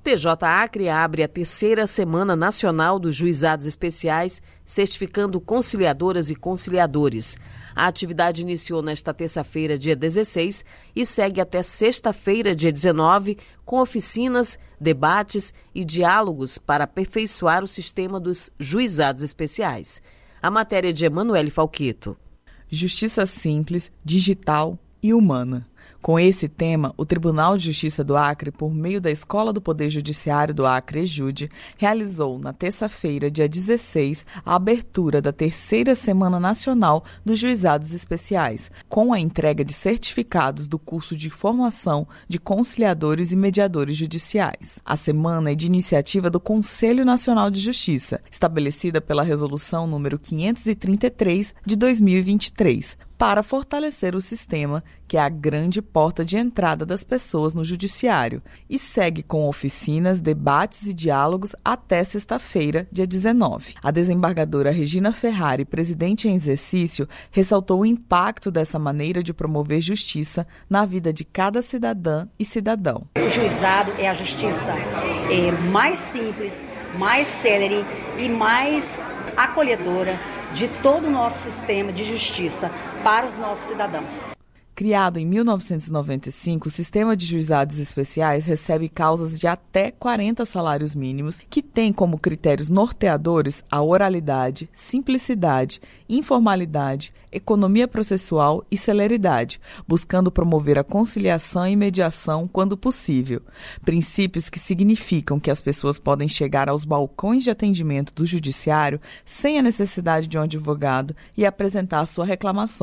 TJ Acre abre a 3ª Semana Nacional dos Juizados Especiais, certificando conciliadoras e conciliadores. A atividade iniciou nesta terça-feira, dia 16, e segue até sexta-feira, dia 19, com oficinas, debates e diálogos para aperfeiçoar o sistema dos juizados especiais. A matéria de Emanuele Falquito. Justiça simples, digital e humana. Com esse tema, o Tribunal de Justiça do Acre, por meio da Escola do Poder Judiciário do Acre, EJUD, realizou na terça-feira, dia 16, a abertura da 3ª Semana Nacional dos Juizados Especiais, com a entrega de certificados do curso de formação de conciliadores e mediadores judiciais. A semana é de iniciativa do Conselho Nacional de Justiça, estabelecida pela Resolução número 533 de 2023, para fortalecer o sistema, que é a grande porta de entrada das pessoas no judiciário, e segue com oficinas, debates e diálogos até sexta-feira, dia 19. A desembargadora Regina Ferrari, presidente em exercício, ressaltou o impacto dessa maneira de promover justiça na vida de cada cidadã e cidadão. O juizado é a justiça mais simples, mais célere e mais acolhedora de todo o nosso sistema de justiça para os nossos cidadãos. Criado em 1995, o Sistema de Juizados Especiais recebe causas de até 40 salários mínimos, que tem como critérios norteadores a oralidade, simplicidade, informalidade, economia processual e celeridade, buscando promover a conciliação e mediação quando possível. Princípios que significam que as pessoas podem chegar aos balcões de atendimento do judiciário sem a necessidade de um advogado e apresentar sua reclamação